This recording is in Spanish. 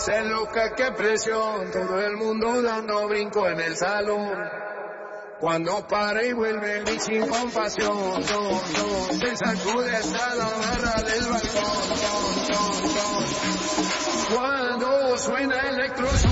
Se loca, qué presión, todo el mundo dando brinco en el salón. Cuando para y vuelve el sin compasión, se sacude hasta la barra del balcón. Cuando suena electro